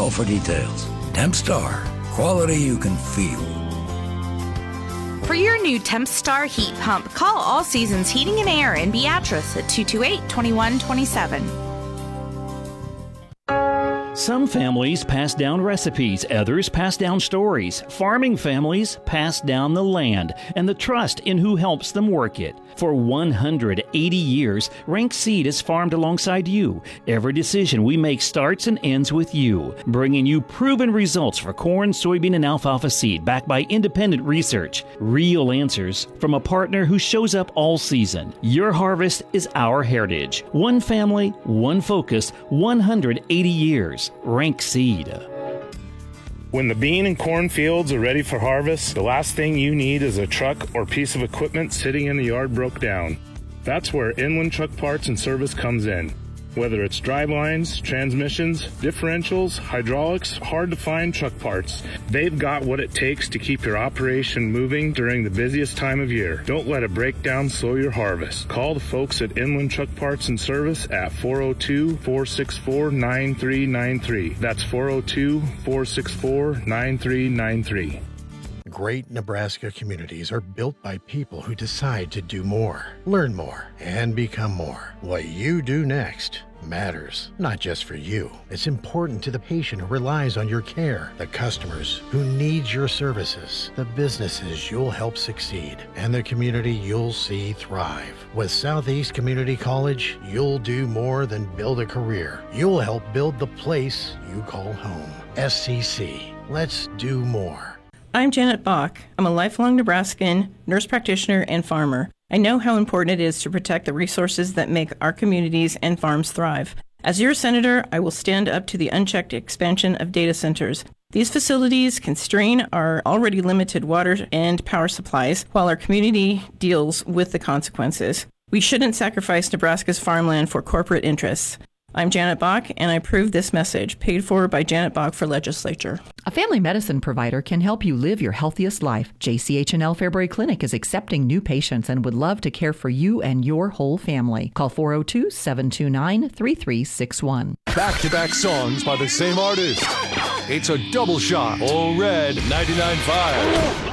Call for details. Tempstar. Quality you can feel. For your new Tempstar heat pump, call All Seasons Heating and Air in Beatrice at 228-2127. Some families pass down recipes, others pass down stories. Farming families pass down the land and the trust in who helps them work it. For 180 years, Rank Seed has farmed alongside you. Every decision we make starts and ends with you, bringing you proven results for corn, soybean, and alfalfa seed backed by independent research. Real answers from a partner who shows up all season. Your harvest is our heritage. One family, one focus, 180 years. Rank Seed. When the bean and corn fields are ready for harvest, the last thing you need is a truck or piece of equipment sitting in the yard broke down. That's where Inland Truck Parts and Service comes in. Whether it's drivelines, transmissions, differentials, hydraulics, hard-to-find truck parts, they've got what it takes to keep your operation moving during the busiest time of year. Don't let a breakdown slow your harvest. Call the folks at Inland Truck Parts and Service at 402-464-9393. That's 402-464-9393. Great Nebraska communities are built by people who decide to do more, learn more, and become more. What you do next matters, not just for you. It's important to the patient who relies on your care, the customers who need your services, the businesses you'll help succeed, and the community you'll see thrive. With Southeast Community College, you'll do more than build a career. You'll help build the place you call home. SCC. Let's do more. I'm Janet Bach. I'm a lifelong Nebraskan, nurse practitioner, and farmer. I know how important it is to protect the resources that make our communities and farms thrive. As your senator, I will stand up to the unchecked expansion of data centers. These facilities can strain our already limited water and power supplies while our community deals with the consequences. We shouldn't sacrifice Nebraska's farmland for corporate interests. I'm Janet Bach, and I approve this message, paid for by Janet Bach for legislature. A family medicine provider can help you live your healthiest life. JCH&L Fairbury Clinic is accepting new patients and would love to care for you and your whole family. Call 402-729-3361. Back-to-back songs by the same artist. It's a double shot. All Red 99.5.